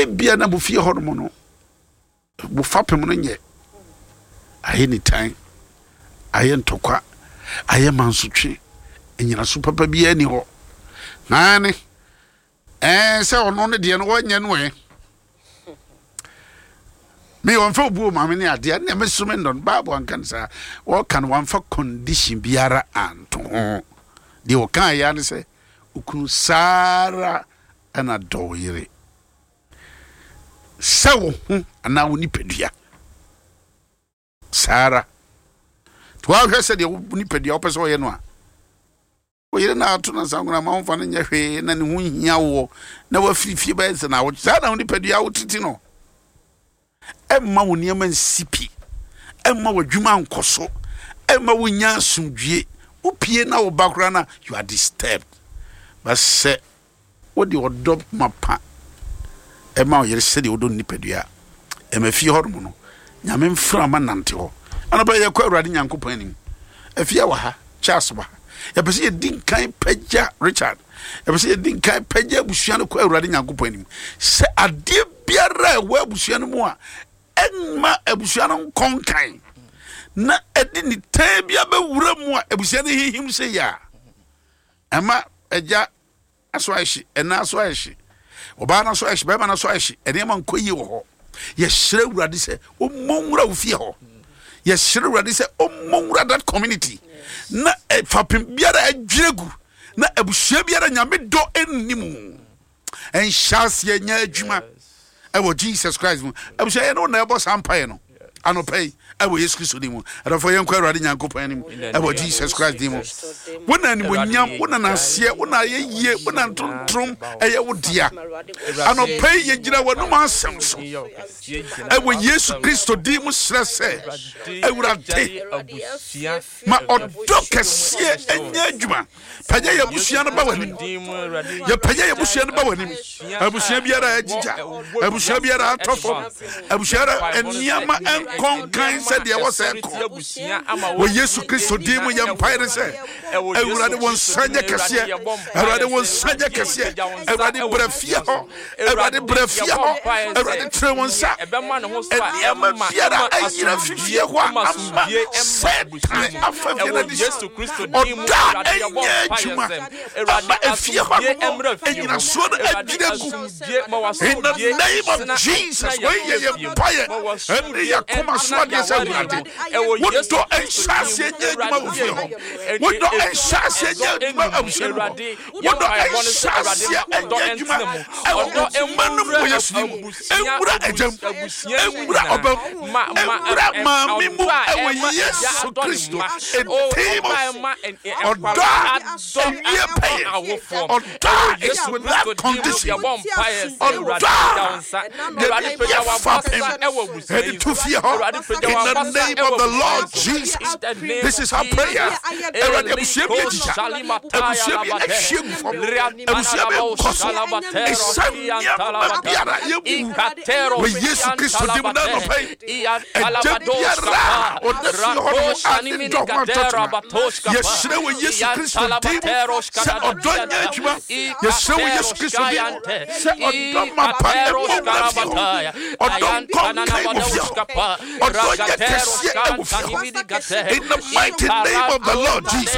ebia na bufie ho no bu fapem no nye aye ni tan aye ntokwa aye mansutwe enyina so papa bia ni ho nane se ono ne de no wanye no me won fa bu ma me ne ade na me sume ndon bible ankan sa wo kan wan fa condition biara anto de wo kan ya ne se ukunu sara ana doyire sawo ana woni pedua sara to wa hwese de woni pedua opeso ye no a oyire na ato na sanguna ma won fa ne nyehwe na ne hu hia wo na wa fifie ba ese na wo sa na woni pedua wo titi no emma woni ema nsipi emma wadwuma nkoso emma wonya asumdwie upie na wo bakura na you are disturbed but say what the odop mapa emma oyire se de odo nipadua emma fie hodo no nyame mfra ma nante ho anaba ye kwa awrade nyankopon anim afie wa ha Charles ba ya pese ye din kan pagya Richard ya pese ye din kan pagya busua no kwa awrade nyankopon anim se ade biara wa abusua no mu a enma abusua no konkan na edi ni tan bia be wura mu a abusua no hihim se ya ama agya aso ashi ena aso ashi oba na so ashi beba na so ashi ene ma nkoyi wo ho ye hyire awurade se o monwura wo fie ho ye hyire awurade se o monwura that community na fapem biara adwiregu na abusua biara nyame do ennimu en chance ye nya adwuma ewo Jesus Christ mu abusua ye no na ebo sampae no anopei ewo Yesu Kristo dimu adafo ye nkwa awurade nyankopon anim ewo Jesus Christ dimu wona ni monyam wona na se wona ye yie wona ntontrom eye wodia anopei ye gira wonu ma asem so ewo Yesu Kristo dimu srese awurade ma odokese enya adwuma pagya ye busua no ba wani ye pagya ye busua no ba wani abusua biara agija abusua biara atofo abusua eniama enkonkan se de wo se ko wo Yesu Kristo dimu ye mpaire se awurade won sanya kase awurade won sanya kase awurade brafia ho awurade brafia ho awurade tre won sa eniama biara ayira fifie ho ama setan afafia de Yesu Kristo dimu enya juma ama efie ho enyina so na agireku in the name of Jesus we ye empire and ya kuma so de say what do enchase enya juma wo fie ho what do enchase enya juma abushe what do enchase enya juma do emanu mo Yesu dimu ewura ejam ewura obam ewura ma mi mu ewo Yesu Kristo in team of God we pay on God is with that condition on God in the name of the Lord Jesus. This is our prayer. Se odonya juma yesu Yesu Kristo se odoma pa odom odonya kese in the mighty name of the Lord Jesus.